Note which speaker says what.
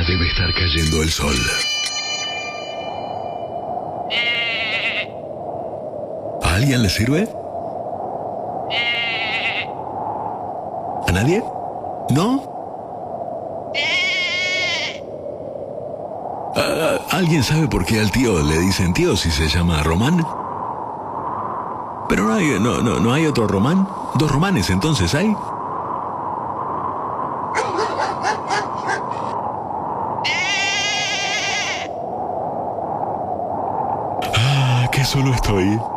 Speaker 1: debe estar cayendo el sol. ¿A alguien le sirve? ¿A nadie? ¿No? ¿Alguien sabe por qué al tío le dicen tío si se llama Román? Pero no hay otro Román. ¿Dos Romanes entonces hay? ¡Qué solo estoy!